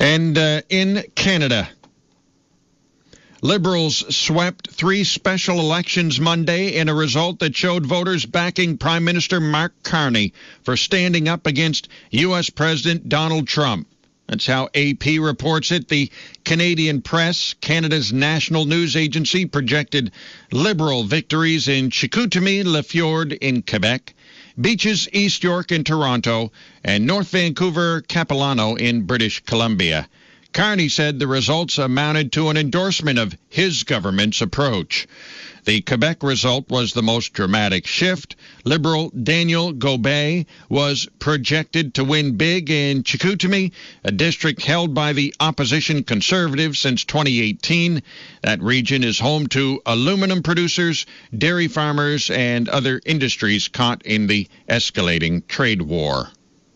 And in Canada, Liberals swept 3 special elections Monday in a result that showed voters backing Prime Minister Mark Carney for standing up against U.S. President Donald Trump. That's how AP reports it. The Canadian Press, Canada's national news agency, projected Liberal victories in Chicoutimi-Le-Fjord in Quebec, Beaches, East York in Toronto, and North Vancouver-Capilano in British Columbia. Carney said the results amounted to an endorsement of his government's approach. The Quebec result was the most dramatic shift. Liberal Daniel Gobet was projected to win big in Chicoutimi, a district held by the opposition Conservatives since 2018. That region is home to aluminum producers, dairy farmers, and other industries caught in the escalating trade war.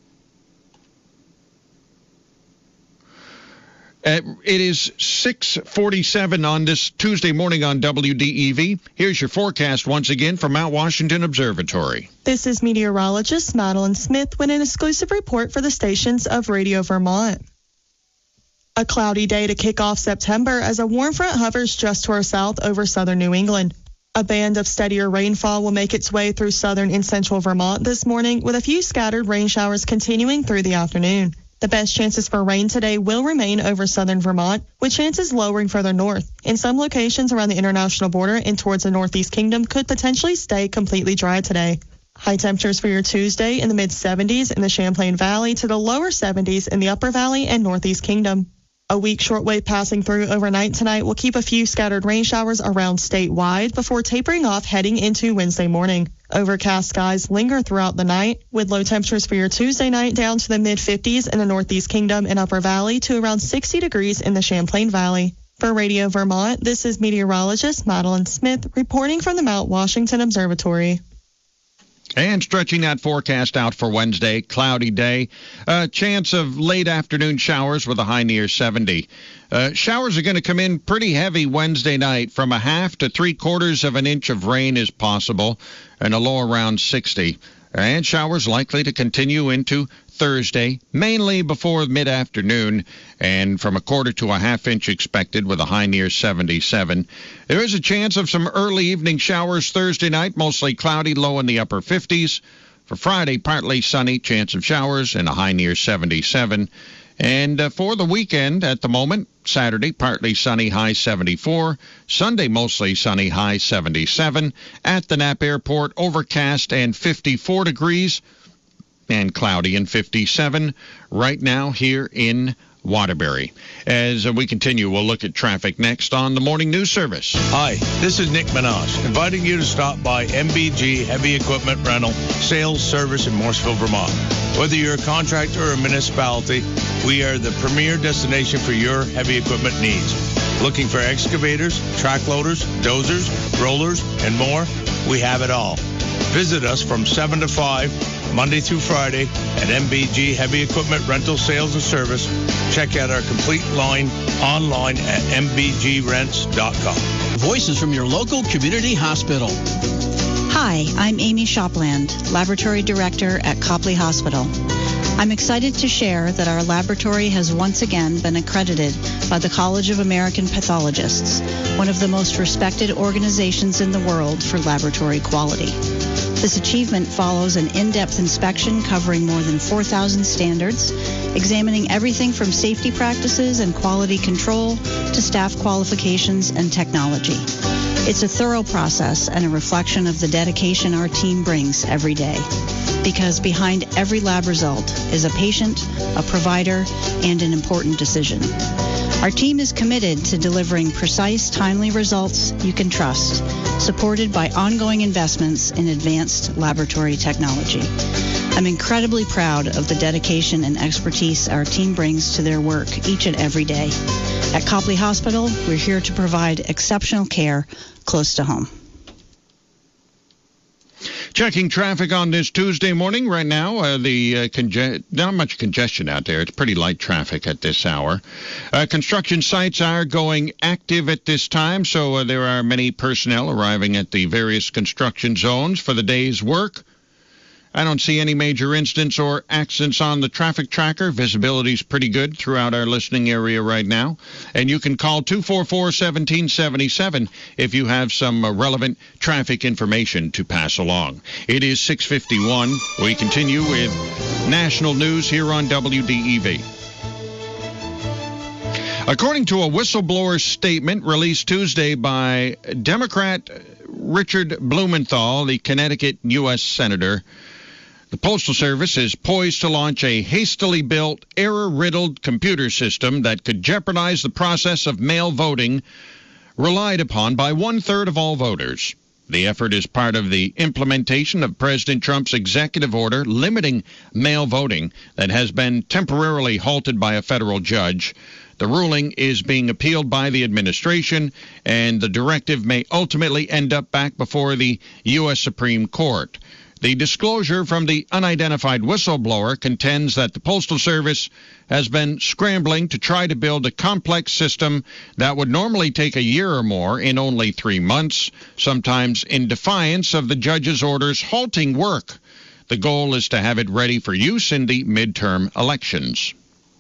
It is 6:47 on this Tuesday morning on WDEV. Here's your forecast once again from Mount Washington Observatory. This is meteorologist Madeline Smith with an exclusive report for the stations of Radio Vermont. A cloudy day to kick off September as a warm front hovers just to our south over southern New England. A band of steadier rainfall will make its way through southern and central Vermont this morning, with a few scattered rain showers continuing through the afternoon. The best chances for rain today will remain over southern Vermont, with chances lowering further north. In some locations around the international border and towards the Northeast Kingdom could potentially stay completely dry today. High temperatures for your Tuesday in the mid-70s in the Champlain Valley to the lower 70s in the Upper Valley and Northeast Kingdom. A weak shortwave passing through overnight tonight will keep a few scattered rain showers around statewide before tapering off heading into Wednesday morning. Overcast skies linger throughout the night, with low temperatures for your Tuesday night down to the mid-50s in the Northeast Kingdom and Upper Valley to around 60 degrees in the Champlain Valley. For Radio Vermont, this is meteorologist Madeline Smith reporting from the Mount Washington Observatory. And stretching that forecast out for Wednesday, cloudy day. Chance of late afternoon showers with a high near 70. Showers are going to come in pretty heavy Wednesday night. From a half to 3/4 of an inch of rain is possible, and a low around 60. And showers likely to continue into Thursday, mainly before mid-afternoon, and from 1/4 to a half inch expected with a high near 77. There is a chance of some early evening showers Thursday night, mostly cloudy, low in the upper 50s. For Friday, partly sunny, chance of showers, and a high near 77. And for the weekend at the moment, Saturday, partly sunny, high 74. Sunday, mostly sunny, high 77. At the Knapp Airport, overcast and 54 degrees. And cloudy and 57 right now here in Waterbury. As we continue, we'll look at traffic next on the Morning News Service. Hi, this is Nick Minaj, inviting you to stop by MBG Heavy Equipment Rental Sales Service in Morrisville, Vermont. Whether you're a contractor or a municipality, we are the premier destination for your heavy equipment needs. Looking for excavators, track loaders, dozers, rollers, and more? We have it all. Visit us from 7 to 5, Monday through Friday, at MBG Heavy Equipment Rental Sales and Service. Check out our complete line online at mbgrents.com. Voices from your local community hospital. Hi, I'm Amy Shopland, Laboratory Director at Copley Hospital. I'm excited to share that our laboratory has once again been accredited by the College of American Pathologists, one of the most respected organizations in the world for laboratory quality. This achievement follows an in-depth inspection covering more than 4,000 standards, examining everything from safety practices and quality control to staff qualifications and technology. It's a thorough process and a reflection of the dedication our team brings every day. Because behind every lab result is a patient, a provider, and an important decision. Our team is committed to delivering precise, timely results you can trust, supported by ongoing investments in advanced laboratory technology. I'm incredibly proud of the dedication and expertise our team brings to their work each and every day. At Copley Hospital, we're here to provide exceptional care close to home. Checking traffic on this Tuesday morning. Right now, not much congestion out there. It's pretty light traffic at this hour. Construction sites are going active at this time, so there are many personnel arriving at the various construction zones for the day's work. I don't see any major incidents or accidents on the traffic tracker. Visibility is pretty good throughout our listening area right now. And you can call 244-1777 if you have some relevant traffic information to pass along. It is 6:51. We continue with national news here on WDEV. According to a whistleblower statement released Tuesday by Democrat Richard Blumenthal, the Connecticut U.S. Senator, the Postal Service is poised to launch a hastily built, error-riddled computer system that could jeopardize the process of mail voting relied upon by one-third of all voters. The effort is part of the implementation of President Trump's executive order limiting mail voting that has been temporarily halted by a federal judge. The ruling is being appealed by the administration, and the directive may ultimately end up back before the U.S. Supreme Court. The disclosure from the unidentified whistleblower contends that the Postal Service has been scrambling to try to build a complex system that would normally take a year or more in only 3 months, sometimes in defiance of the judge's orders halting work. The goal is to have it ready for use in the midterm elections.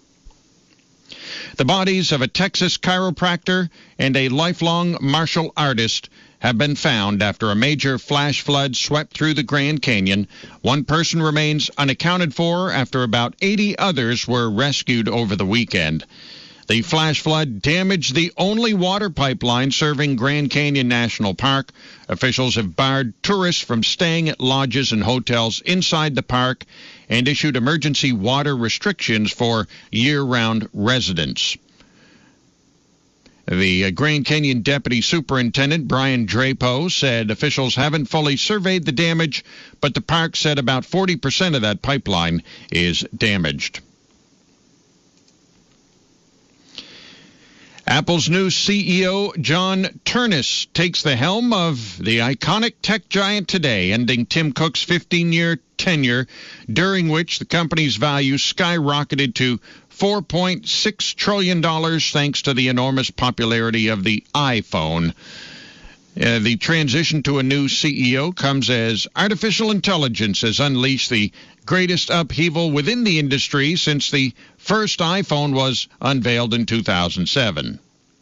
The bodies of a Texas chiropractor and a lifelong martial artist have been found after a major flash flood swept through the Grand Canyon. One person remains unaccounted for after about 80 others were rescued over the weekend. The flash flood damaged the only water pipeline serving Grand Canyon National Park. Officials have barred tourists from staying at lodges and hotels inside the park and issued emergency water restrictions for year-round residents. The Grand Canyon Deputy Superintendent Brian Drapeau said officials haven't fully surveyed the damage, but the park said about 40% of that pipeline is damaged. Apple's new CEO, John Ternus, takes the helm of the iconic tech giant today, ending Tim Cook's 15-year tenure, during which the company's value skyrocketed to $4.6 trillion thanks to the enormous popularity of the iPhone. The transition to a new CEO comes as artificial intelligence has unleashed the greatest upheaval within the industry since the first iPhone was unveiled in 2007.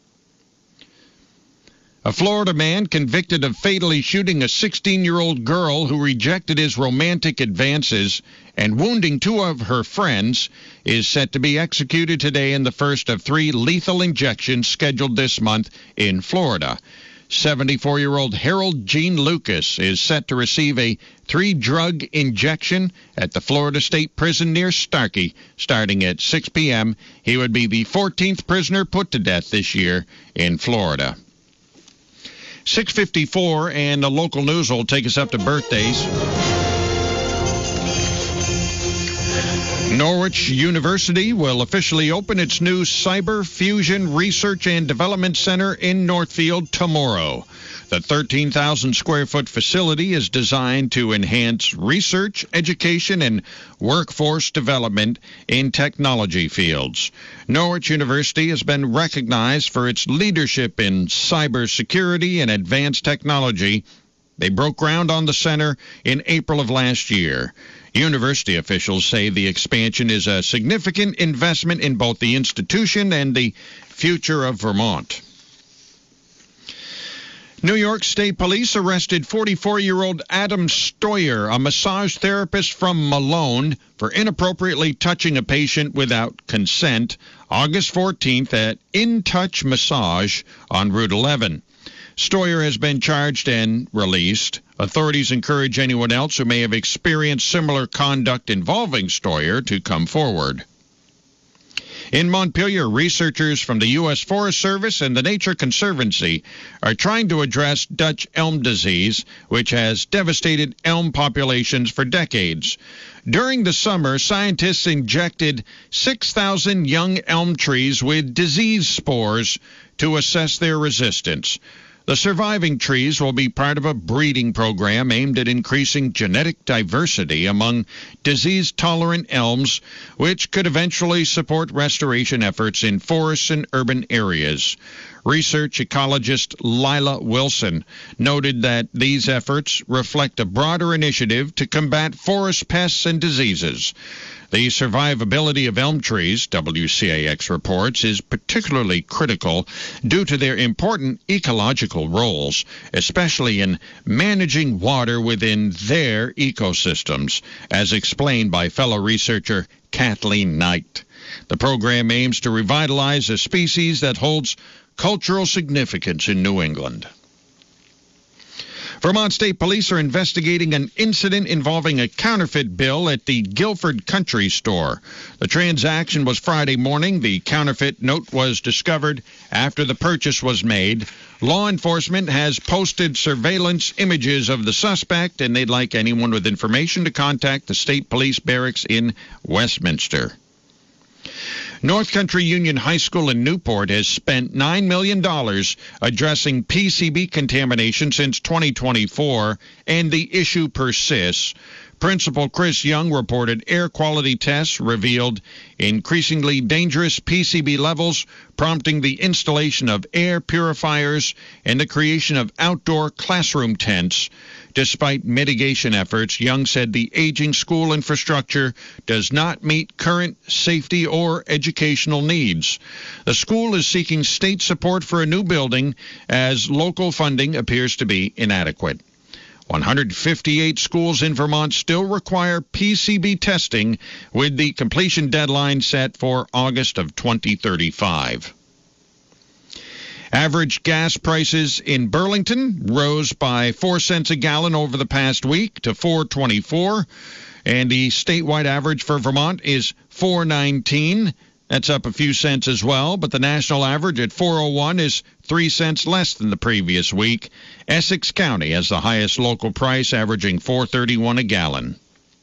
A Florida man convicted of fatally shooting a 16-year-old girl who rejected his romantic advances and wounding 2 of her friends is set to be executed today in the first of 3 lethal injections scheduled this month in Florida. 74-year-old Harold Gene Lucas is set to receive a 3-drug injection at the Florida State Prison near Starkey starting at 6 p.m. He would be the 14th prisoner put to death this year in Florida. 6:54, and the local news will take us up to birthdays. Norwich University will officially open its new Cyber Fusion Research and Development Center in Northfield tomorrow. The 13,000-square-foot facility is designed to enhance research, education, and workforce development in technology fields. Norwich University has been recognized for its leadership in cybersecurity and advanced technology. They broke ground on the center in April of last year. University officials say the expansion is a significant investment in both the institution and the future of Vermont. New York State Police arrested 44-year-old Adam Stoyer, a massage therapist from Malone, for inappropriately touching a patient without consent, August 14th at In Touch Massage on Route 11. Stoyer has been charged and released. Authorities encourage anyone else who may have experienced similar conduct involving Stoyer to come forward. In Montpelier, researchers from the U.S. Forest Service and the Nature Conservancy are trying to address Dutch elm disease, which has devastated elm populations for decades. During the summer, scientists injected 6,000 young elm trees with disease spores to assess their resistance. The surviving trees will be part of a breeding program aimed at increasing genetic diversity among disease-tolerant elms, which could eventually support restoration efforts in forests and urban areas. Research ecologist Lila Wilson noted that these efforts reflect a broader initiative to combat forest pests and diseases. The survivability of elm trees, WCAX reports, is particularly critical due to their important ecological roles, especially in managing water within their ecosystems, as explained by fellow researcher Kathleen Knight. The program aims to revitalize a species that holds cultural significance in New England. Vermont State Police are investigating an incident involving a counterfeit bill at the Guilford Country Store. The transaction was Friday morning. The counterfeit note was discovered after the purchase was made. Law enforcement has posted surveillance images of the suspect, and they'd like anyone with information to contact the State Police Barracks in Westminster. North Country Union High School in Newport has spent $9 million addressing PCB contamination since 2024, and the issue persists. Principal Chris Young reported air quality tests revealed increasingly dangerous PCB levels, prompting the installation of air purifiers and the creation of outdoor classroom tents. Despite mitigation efforts, Young said the aging school infrastructure does not meet current safety or educational needs. The school is seeking state support for a new building as local funding appears to be inadequate. 158 schools in Vermont still require PCB testing, with the completion deadline set for August of 2035. Average gas prices in Burlington rose by 4 cents a gallon over the past week to $4.24, and the statewide average for Vermont is $4.19. That's up a few cents as well, but the national average at $4.01 is 3 cents less than the previous week. Essex County has the highest local price, averaging $4.31 a gallon.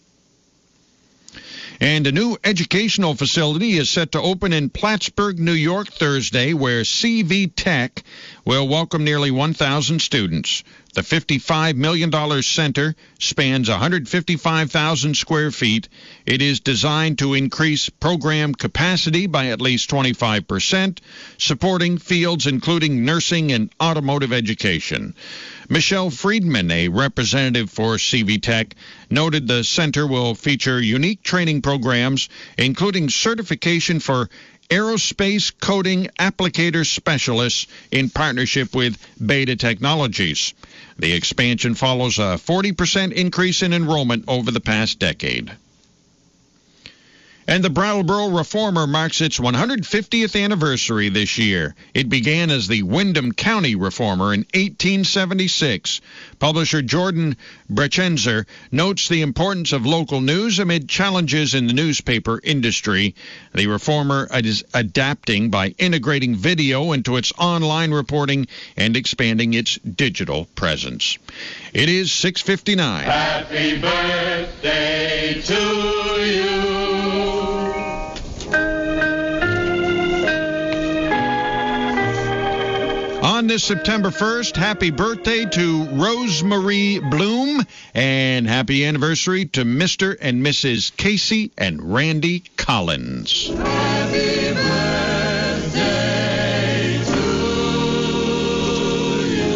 And a new educational facility is set to open in Plattsburgh, New York, Thursday, where CV Tech will welcome nearly 1,000 students. The $55 million center spans 155,000 square feet. It is designed to increase program capacity by at least 25%, supporting fields including nursing and automotive education. Michelle Friedman, a representative for CV Tech, noted the center will feature unique training programs, including certification for aerospace coating applicator specialists in partnership with Beta Technologies. The expansion follows a 40% increase in enrollment over the past decade. And the Brattleboro Reformer marks its 150th anniversary this year. It began as the Windham County Reformer in 1876. Publisher Jordan Brechenzer notes the importance of local news amid challenges in the newspaper industry. The Reformer is adapting by integrating video into its online reporting and expanding its digital presence. It is 6:59. Happy birthday to you. On this September 1st, happy birthday to Rosemarie Bloom, and happy anniversary to Mr. and Mrs. Casey and Randy Collins. Happy birthday to you.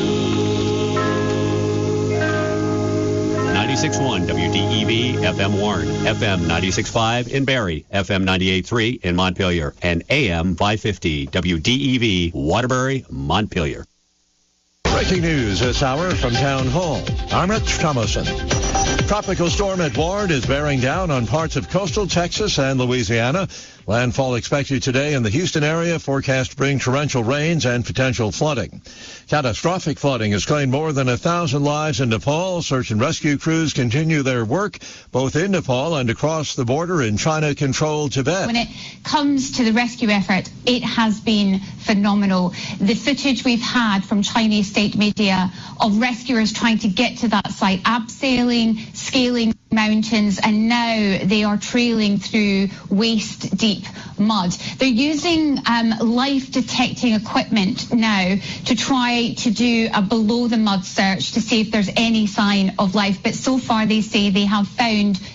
96.1 WDEV FM Warren, FM 96.5 in Barrie, FM 98.3 in Montpelier, and AM 550 WDEV Waterbury, Montpelier. Breaking news this hour from Town Hall. I'm Rich Thomason. Tropical storm Edouard is bearing down on parts of coastal Texas and Louisiana. Landfall expected today in the Houston area, forecast to bring torrential rains and potential flooding. Catastrophic flooding has claimed more than 1,000 lives in Nepal. Search and rescue crews continue their work both in Nepal and across the border in China-controlled Tibet. When it comes to the rescue effort, it has been phenomenal. The footage we've had from Chinese state media of rescuers trying to get to that site, abseiling, scaling mountains, and now they are trailing through waist-deep mud. They're using life-detecting equipment now to try to do a below-the-mud search to see if there's any sign of life, but so far they say they have found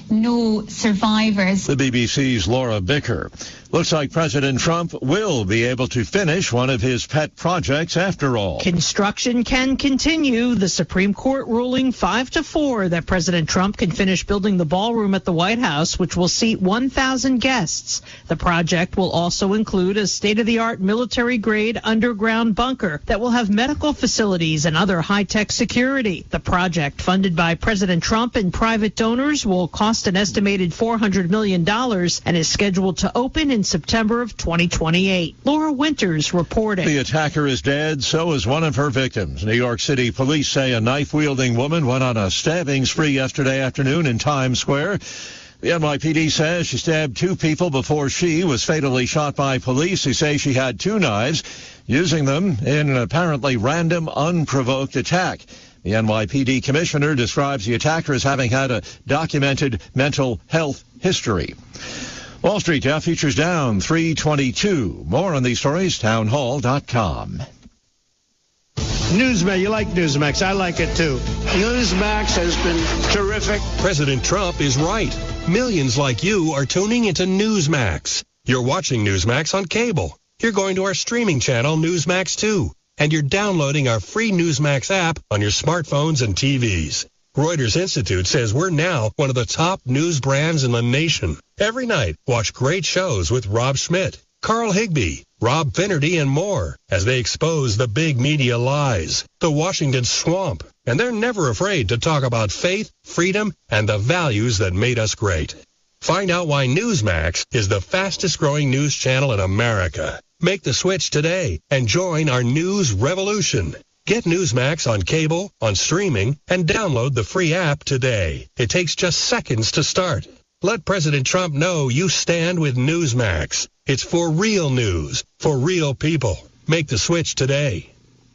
no survivors. The BBC's Laura Bicker. Looks like President Trump will be able to finish one of his pet projects after all. Construction can continue. The Supreme Court ruling 5-4 that President Trump can finish building the ballroom at the White House, which will seat 1,000 guests. The project will also include a state-of-the-art military-grade underground bunker that will have medical facilities and other high-tech security. The project, funded by President Trump and private donors, will cost an estimated $400 million and is scheduled to open in September of 2028. Laura Winters reporting. The attacker is dead, so is one of her victims. New York City police say a knife-wielding woman went on a stabbing spree yesterday afternoon in Times Square. The NYPD says she stabbed 2 people before she was fatally shot by police who say she had 2 knives, using them in an apparently random, unprovoked attack. The NYPD commissioner describes the attacker as having had a documented mental health history. Wall Street Dow futures down 322. More on these stories, townhall.com. Newsmax, you like Newsmax. I like it too. Newsmax has been terrific. President Trump is right. Millions like you are tuning into Newsmax. You're watching Newsmax on cable. You're going to our streaming channel, Newsmax 2. And you're downloading our free Newsmax app on your smartphones and TVs. Reuters Institute says we're now one of the top news brands in the nation. Every night, watch great shows with Rob Schmidt, Carl Higbie, Rob Finnerty, and more as they expose the big media lies, the Washington swamp. And they're never afraid to talk about faith, freedom, and the values that made us great. Find out why Newsmax is the fastest-growing news channel in America. Make the switch today and join our news revolution. Get Newsmax on cable, on streaming, and download the free app today. It takes just seconds to start. Let President Trump know you stand with Newsmax. It's for real news, for real people. Make the switch today.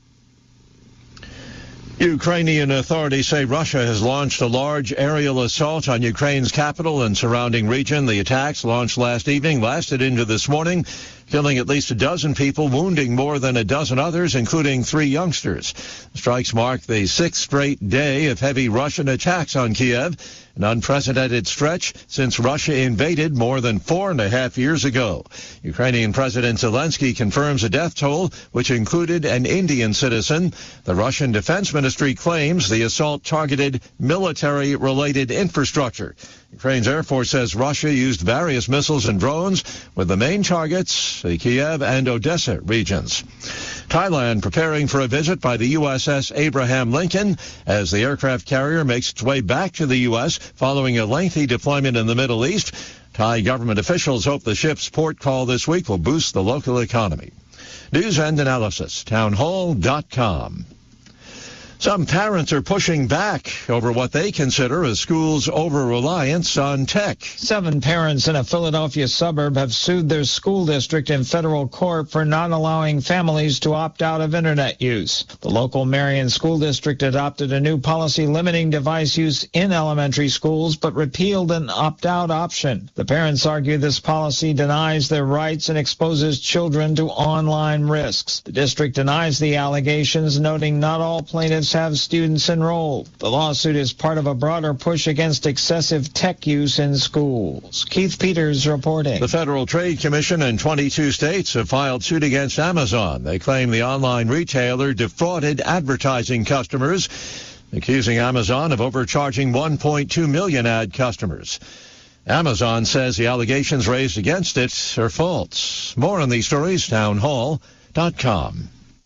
Ukrainian authorities say Russia has launched a large aerial assault on Ukraine's capital and surrounding region. The attacks, launched last evening, lasted into this morning, killing at least a dozen people, wounding more than a dozen others, including 3 youngsters. The strikes mark the 6th straight day of heavy Russian attacks on Kiev, an unprecedented stretch since Russia invaded more than 4.5 years ago. Ukrainian President Zelensky confirms a death toll, which included an Indian citizen. The Russian Defense Ministry claims the assault targeted military-related infrastructure. Ukraine's Air Force says Russia used various missiles and drones, with the main targets the Kiev and Odessa regions. Thailand preparing for a visit by the USS Abraham Lincoln as the aircraft carrier makes its way back to the U.S. following a lengthy deployment in the Middle East. Thai government officials hope the ship's port call this week will boost the local economy. News and analysis, townhall.com. Some parents are pushing back over what they consider a school's over-reliance on tech. 7 parents in a Philadelphia suburb have sued their school district in federal court for not allowing families to opt out of internet use. The local Marion School District adopted a new policy limiting device use in elementary schools, but repealed an opt-out option. The parents argue this policy denies their rights and exposes children to online risks. The district denies the allegations, noting not all plaintiffs have students enrolled. The lawsuit is part of a broader push against excessive tech use in schools. Keith Peters reporting. The Federal Trade Commission and 22 states have filed suit against Amazon. They claim the online retailer defrauded advertising customers, accusing Amazon of overcharging 1.2 million ad customers. Amazon says the allegations raised against it are false. More on these stories, townhall.com.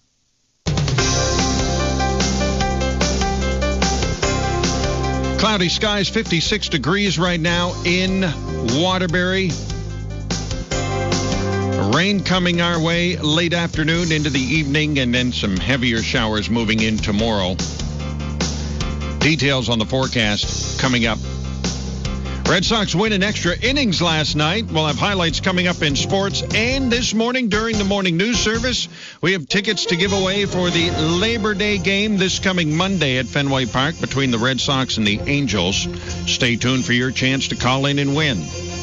Cloudy skies, 56 degrees right now in Waterbury. Rain coming our way late afternoon into the evening, and then some heavier showers moving in tomorrow. Details on the forecast coming up. Red Sox win in extra innings last night. We'll have highlights coming up in sports. And this morning during the morning news service, we have tickets to give away for the Labor Day game this coming Monday at Fenway Park between the Red Sox and the Angels. Stay tuned for your chance to call in and win.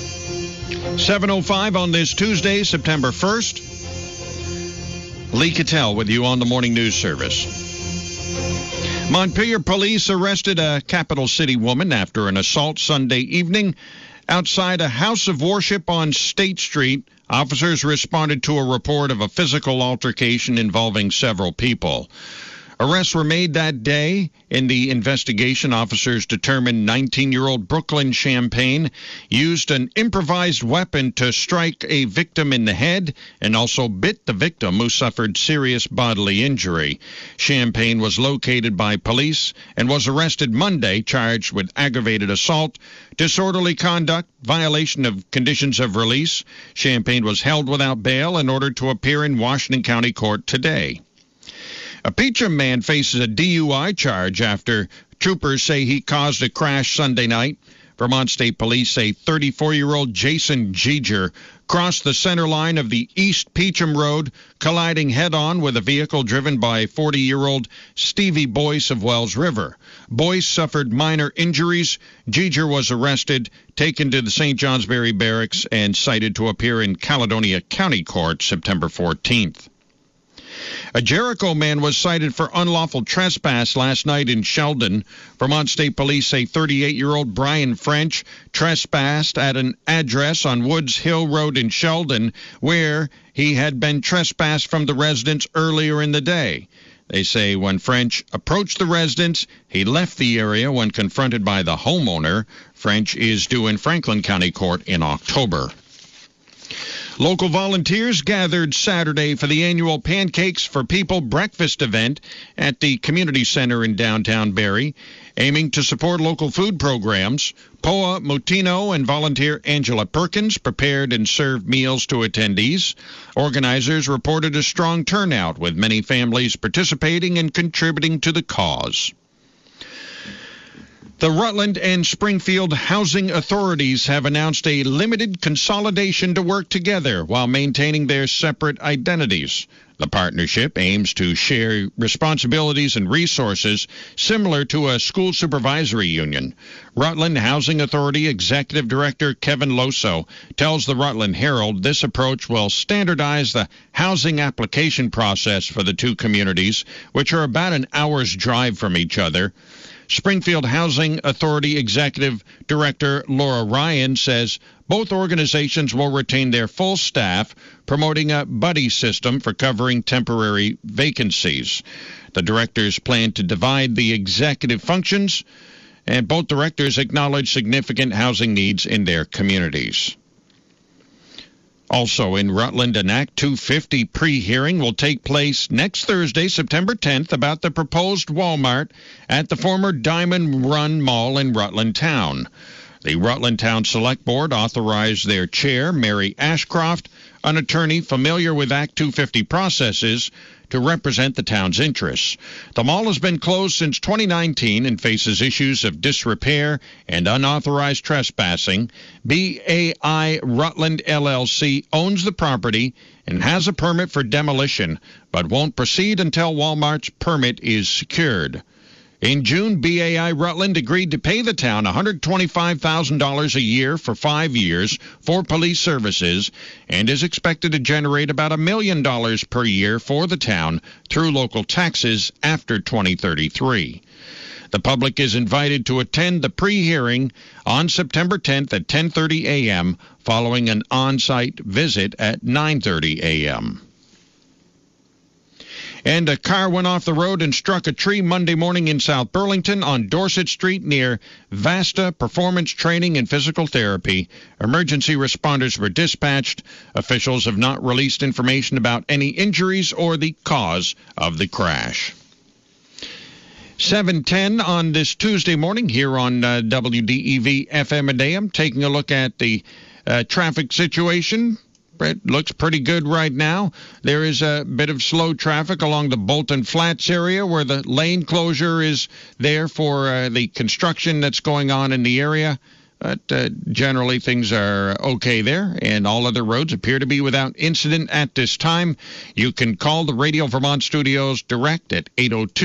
7:05 on this Tuesday, September 1st. Lee Cattell with you on the morning news service. Montpelier police arrested a capital city woman after an assault Sunday evening outside a house of worship on State Street. Officers responded to a report of a physical altercation involving several people. Arrests were made that day. In the investigation, officers determined 19-year-old Brooklyn Champagne used an improvised weapon to strike a victim in the head and also bit the victim, who suffered serious bodily injury. Champagne was located by police and was arrested Monday, charged with aggravated assault, disorderly conduct, violation of conditions of release. Champagne was held without bail and ordered to appear in Washington County Court today. A Peacham man faces a DUI charge after troopers say he caused a crash Sunday night. Vermont State Police say 34-year-old Jason Giger crossed the center line of the East Peacham Road, colliding head-on with a vehicle driven by 40-year-old Stevie Boyce of Wells River. Boyce suffered minor injuries. Giger was arrested, taken to the St. Johnsbury Barracks, and cited to appear in Caledonia County Court September 14th. A Jericho man was cited for unlawful trespass last night in Sheldon. Vermont State Police say 38-year-old Brian French trespassed at an address on Woods Hill Road in Sheldon, where he had been trespassed from the residence earlier in the day. They say when French approached the residence, he left the area when confronted by the homeowner. French is due in Franklin County Court in October. Local volunteers gathered Saturday for the annual Pancakes for People breakfast event at the community center in downtown Barrie, aiming to support local food programs. Poa Mutino and volunteer Angela Perkins prepared and served meals to attendees. Organizers reported a strong turnout, with many families participating and contributing to the cause. The Rutland and Springfield housing authorities have announced a limited consolidation to work together while maintaining their separate identities. The partnership aims to share responsibilities and resources similar to a school supervisory union. Rutland Housing Authority Executive Director Kevin Loso tells the Rutland Herald this approach will standardize the housing application process for the two communities, which are about an hour's drive from each other. Springfield Housing Authority Executive Director Laura Ryan says both organizations will retain their full staff, promoting a buddy system for covering temporary vacancies. The directors plan to divide the executive functions, and both directors acknowledge significant housing needs in their communities. Also in Rutland, an Act 250 pre-hearing will take place next Thursday, September 10th, about the proposed Walmart at the former Diamond Run Mall in Rutland Town. The Rutland Town Select Board authorized their chair, Mary Ashcroft, an attorney familiar with Act 250 processes, to represent the town's interests. The mall has been closed since 2019 and faces issues of disrepair and unauthorized trespassing. BAI Rutland LLC owns the property and has a permit for demolition, but won't proceed until Walmart's permit is secured. In June, BAI Rutland agreed to pay the town $125,000 a year for 5 years for police services and is expected to generate about $1 million per year for the town through local taxes after 2033. The public is invited to attend the pre-hearing on September 10th at 10:30 a.m. following an on-site visit at 9:30 a.m. And a car went off the road and struck a tree Monday morning in South Burlington on Dorset Street near Vasta Performance Training and Physical Therapy. Emergency responders were dispatched. Officials have not released information about any injuries or the cause of the crash. 7:10 on this Tuesday morning here on WDEV FM a day. I'm taking a look at the traffic situation. It looks pretty good right now. There is a bit of slow traffic along the Bolton Flats area where the lane closure is there for the construction that's going on in the area. But generally things are okay there, and all other roads appear to be without incident at this time. You can call the Radio Vermont studios direct at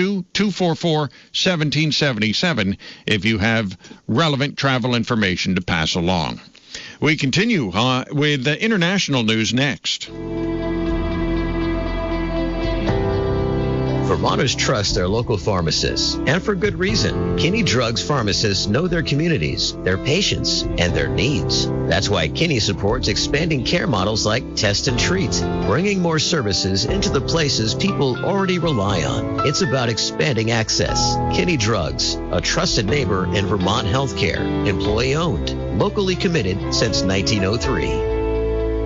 802-244-1777 if you have relevant travel information to pass along. We continue with the international news next. Vermonters trust their local pharmacists, and for good reason. Kinney Drugs pharmacists know their communities, their patients, and their needs. That's why Kinney supports expanding care models like Test and Treat, bringing more services into the places people already rely on. It's about expanding access. Kinney Drugs, a trusted neighbor in Vermont healthcare, employee-owned, locally committed since 1903.